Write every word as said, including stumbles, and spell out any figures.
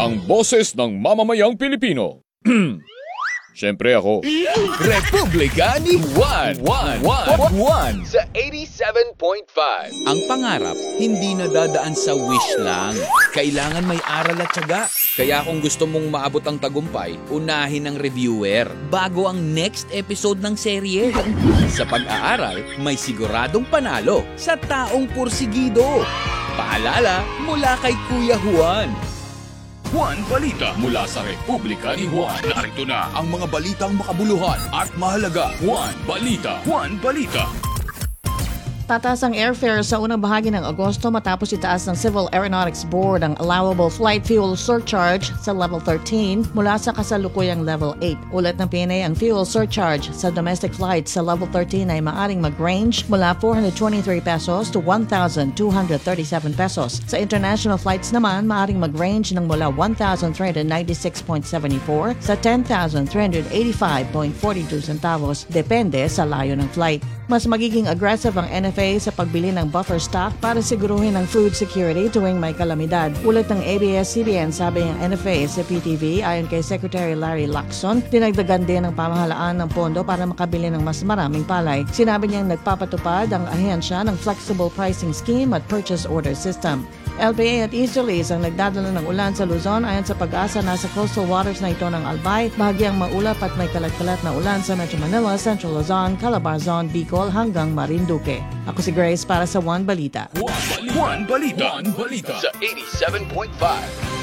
ang boses ng mamamayang Pilipino. Siyempre ako. Republika ni Juan. Juan. Juan. Juan. Sa eighty-seven point five. Ang pangarap, hindi nadadaan sa wish lang. Kailangan may aral at tiyaga. Kaya kung gusto mong maabot ang tagumpay, unahin ng reviewer bago ang next episode ng serye. Sa pag-aaral, may siguradong panalo sa taong pursigido. Paalala mula kay Kuya Juan. Juan Balita mula sa Republika ni Juan. Narito na ang mga balitang makabuluhan at mahalaga. Juan Balita. Juan Balita. Tataas ang airfare sa unang bahagi ng Agosto matapos itaas ng Civil Aeronautics Board ang allowable flight fuel surcharge sa level thirteen mula sa kasalukuyang level eight. Ulat ng P N A, ang fuel surcharge sa domestic flights sa level thirteen ay maaring mag-range mula four hundred twenty-three pesos to one thousand two hundred thirty-seven pesos. Sa international flights naman, maaring mag-range ng mula one thousand three hundred ninety-six point seven four sa ten thousand three hundred eighty-five point four two centavos, depende sa layo ng flight. Mas magiging aggressive ang N F A sa pagbili ng buffer stock para siguruhin ang food security tuwing may kalamidad. Ulat ng A B S C B N, sabi ng N F A sa P T V, ayon kay Secretary Larry Lacson, dinagdagan din ang pamahalaan ng pondo para makabili ng mas maraming palay. Sinabi niyang nagpapatupad ang ahensya ng flexible pricing scheme at purchase order system. L P A at easterlies ang nagdadala ng ulan sa Luzon. Ayon sa Pag-asa, nasa coastal waters na ito ng Albay, bahagyang maulap at may kalat-kalat na ulan sa Metro Manila, Central Luzon, Calabarzon, Bicol hanggang Marinduque. Ako si Grace para sa One Balita. Juan Balita. Juan Balita. Juan Balita. Sa eighty-seven point five.